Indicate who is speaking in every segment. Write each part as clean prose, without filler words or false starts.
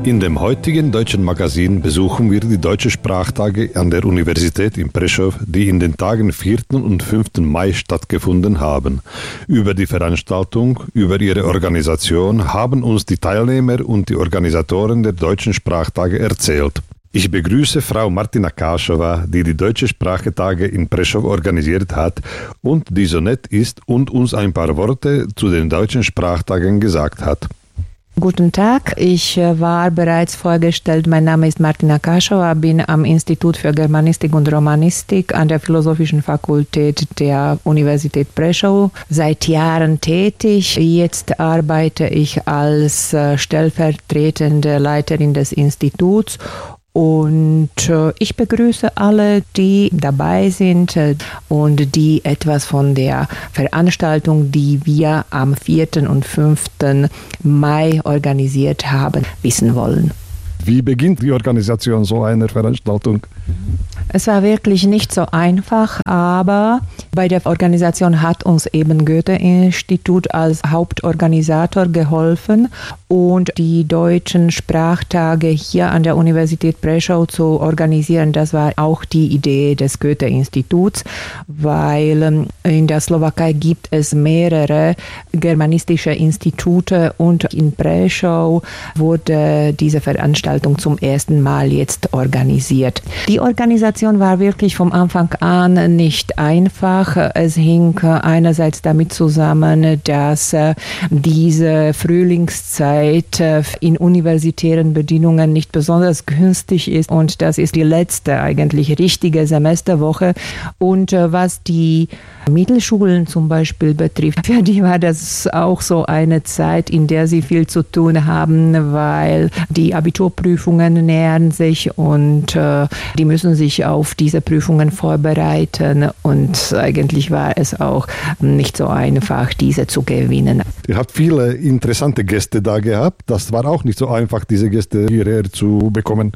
Speaker 1: In dem heutigen deutschen Magazin besuchen wir die Deutsche Sprachtage an der Universität in Prešov, die in den Tagen 4. und 5. Mai stattgefunden haben. Über die Veranstaltung, über ihre Organisation haben uns die Teilnehmer und die Organisatoren der Deutschen Sprachtage erzählt. Ich begrüße Frau Martina Kašová, die die Deutsche Sprachtage in Prešov organisiert hat und die so nett ist und uns ein paar Worte zu den Deutschen Sprachtagen gesagt hat.
Speaker 2: Guten Tag, ich war bereits vorgestellt. Mein Name ist Martina Kašová, bin am Institut für Germanistik und Romanistik an der Philosophischen Fakultät der Universität Prešov seit Jahren tätig. Jetzt arbeite ich als stellvertretende Leiterin des Instituts. Und ich begrüße alle, die dabei sind und die etwas von der Veranstaltung, die wir am 4. und 5. Mai organisiert haben, wissen wollen.
Speaker 1: Wie beginnt die Organisation so einer Veranstaltung?
Speaker 2: Es war wirklich nicht so einfach, aber bei der Organisation hat uns eben Goethe-Institut als Hauptorganisator geholfen und die deutschen Sprachtage hier an der Universität Prešov zu organisieren. Das war auch die Idee des Goethe-Instituts, weil in der Slowakei gibt es mehrere germanistische Institute und in Prešov wurde diese Veranstaltung zum ersten Mal jetzt organisiert. Die Organisation war wirklich vom Anfang an nicht einfach. Es hing einerseits damit zusammen, dass diese Frühlingszeit in universitären Bedingungen nicht besonders günstig ist und das ist die letzte eigentlich richtige Semesterwoche. Und was die Mittelschulen zum Beispiel betrifft, für die war das auch so eine Zeit, in der sie viel zu tun haben, weil die Abiturprüfungen nähern sich und die müssen sich auf diese Prüfungen vorbereiten und eigentlich war es auch nicht so einfach, diese zu gewinnen.
Speaker 1: Ihr habt viele interessante Gäste da gehabt. Das war auch nicht so einfach, diese Gäste hierher zu bekommen.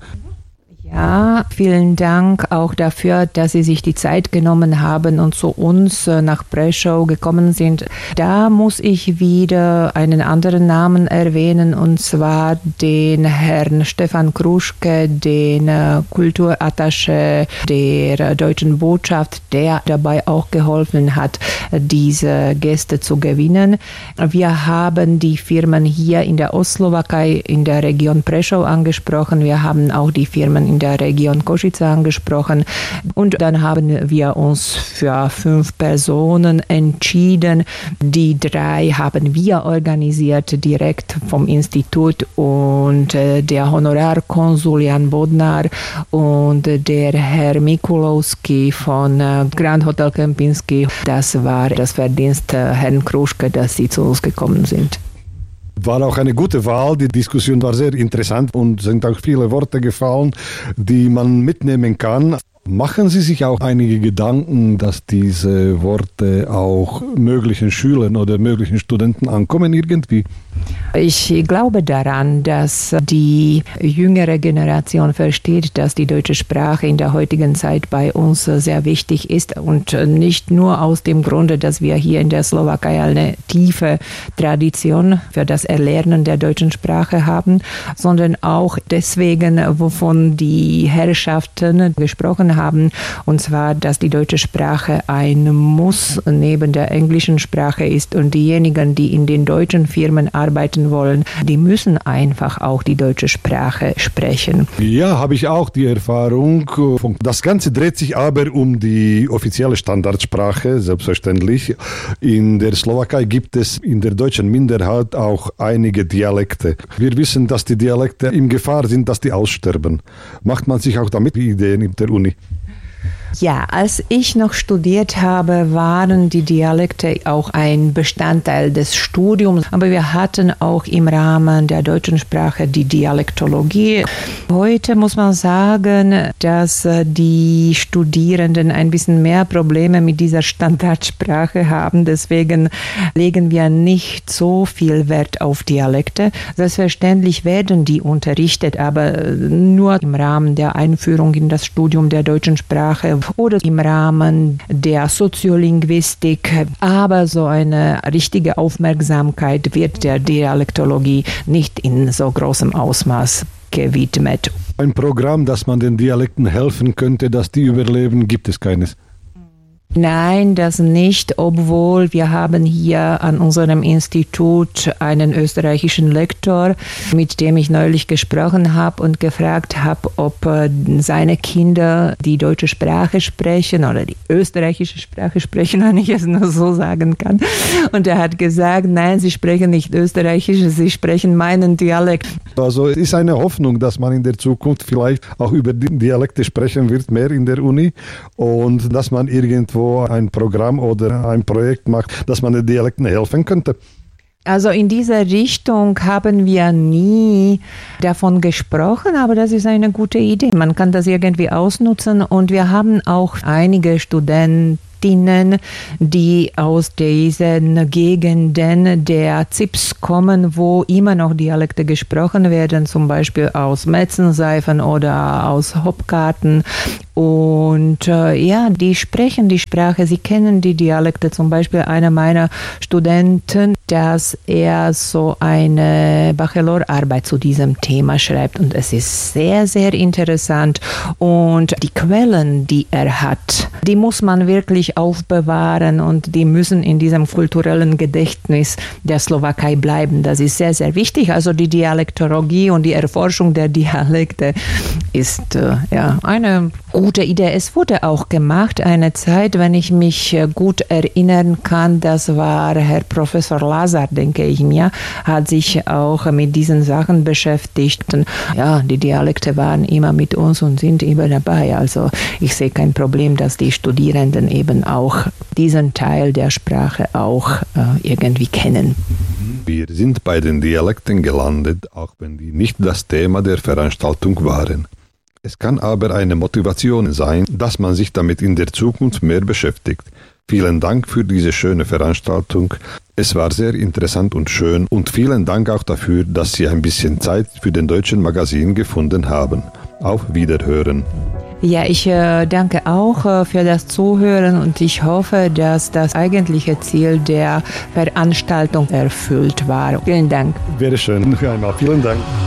Speaker 2: Ja, vielen Dank auch dafür, dass Sie sich die Zeit genommen haben und zu uns nach Prešov gekommen sind. Da muss ich wieder einen anderen Namen erwähnen, und zwar den Herrn Stefan Kruschke, den Kulturattaché der Deutschen Botschaft, der dabei auch geholfen hat, diese Gäste zu gewinnen. Wir haben die Firmen hier in der Ostslowakei, in der Region Prešov angesprochen. Wir haben auch die Firmen in der Region Košice angesprochen und dann haben wir uns für 5 Personen entschieden. Die 3 haben wir organisiert direkt vom Institut und der Honorarkonsul Jan Bodnar und der Herr Mikulowski von Grand Hotel Kempinski. Das war das Verdienst Herrn Kruschke, dass sie zu uns gekommen sind.
Speaker 1: War auch eine gute Wahl. Die Diskussion war sehr interessant und sind auch viele Worte gefallen, die man mitnehmen kann. Machen Sie sich auch einige Gedanken, dass diese Worte auch möglichen Schülern oder möglichen Studenten ankommen irgendwie?
Speaker 2: Ich glaube daran, dass die jüngere Generation versteht, dass die deutsche Sprache in der heutigen Zeit bei uns sehr wichtig ist und nicht nur aus dem Grunde, dass wir hier in der Slowakei eine tiefe Tradition für das Erlernen der deutschen Sprache haben, sondern auch deswegen, wovon die Herrschaften gesprochen haben, und zwar, dass die deutsche Sprache ein Muss neben der englischen Sprache ist und diejenigen, die in den deutschen Firmen arbeiten wollen, die müssen einfach auch die deutsche Sprache sprechen.
Speaker 1: Ja, habe ich auch die Erfahrung. Das Ganze dreht sich aber um die offizielle Standardsprache, selbstverständlich. In der Slowakei gibt es in der deutschen Minderheit auch einige Dialekte. Wir wissen, dass die Dialekte in Gefahr sind, dass die aussterben. Macht man sich auch damit Ideen in der Uni?
Speaker 2: Ja, als ich noch studiert habe, waren die Dialekte auch ein Bestandteil des Studiums. Aber wir hatten auch im Rahmen der deutschen Sprache die Dialektologie. Heute muss man sagen, dass die Studierenden ein bisschen mehr Probleme mit dieser Standardsprache haben. Deswegen legen wir nicht so viel Wert auf Dialekte. Selbstverständlich werden die unterrichtet, aber nur im Rahmen der Einführung in das Studium der deutschen Sprache oder im Rahmen der Soziolinguistik. Aber so eine richtige Aufmerksamkeit wird der Dialektologie nicht in so großem Ausmaß gewidmet.
Speaker 1: Ein Programm, das man den Dialekten helfen könnte, dass die überleben, gibt es keines.
Speaker 2: Nein, das nicht, obwohl wir haben hier an unserem Institut einen österreichischen Lektor, mit dem ich neulich gesprochen habe und gefragt habe, ob seine Kinder die deutsche Sprache sprechen oder die österreichische Sprache sprechen, wenn ich es nur so sagen kann. Und er hat gesagt, nein, sie sprechen nicht Österreichisch, sie sprechen meinen Dialekt.
Speaker 1: Also es ist eine Hoffnung, dass man in der Zukunft vielleicht auch über die Dialekte sprechen wird, mehr in der Uni, und dass man irgendwo ein Programm oder ein Projekt macht, dass man den Dialekten helfen könnte?
Speaker 2: Also in dieser Richtung haben wir nie davon gesprochen, aber das ist eine gute Idee. Man kann das irgendwie ausnutzen und wir haben auch einige Studenten, die aus diesen Gegenden der ZIPs kommen, wo immer noch Dialekte gesprochen werden, zum Beispiel aus Metzenseifen oder aus Hopgarten. Und die sprechen die Sprache, sie kennen die Dialekte. Zum Beispiel einer meiner Studenten, dass er so eine Bachelorarbeit zu diesem Thema schreibt. Und es ist sehr, sehr interessant. Und die Quellen, die er hat, die muss man wirklich aufbewahren und die müssen in diesem kulturellen Gedächtnis der Slowakei bleiben. Das ist sehr, sehr wichtig. Also die Dialektologie und die Erforschung der Dialekte ist eine gute Idee. Es wurde auch gemacht eine Zeit, wenn ich mich gut erinnern kann, das war Herr Professor Lazar, denke ich mir, hat sich auch mit diesen Sachen beschäftigt. Und die Dialekte waren immer mit uns und sind immer dabei. Also ich sehe kein Problem, dass die Studierenden eben auch diesen Teil der Sprache auch irgendwie kennen.
Speaker 1: Wir sind bei den Dialekten gelandet, auch wenn die nicht das Thema der Veranstaltung waren. Es kann aber eine Motivation sein, dass man sich damit in der Zukunft mehr beschäftigt. Vielen Dank für diese schöne Veranstaltung. Es war sehr interessant und schön und vielen Dank auch dafür, dass Sie ein bisschen Zeit für den Deutschen Magazin gefunden haben. Auf Wiederhören.
Speaker 2: Ja, ich danke auch für das Zuhören und ich hoffe, dass das eigentliche Ziel der Veranstaltung erfüllt war. Vielen Dank.
Speaker 1: Wäre schön. Noch einmal vielen Dank.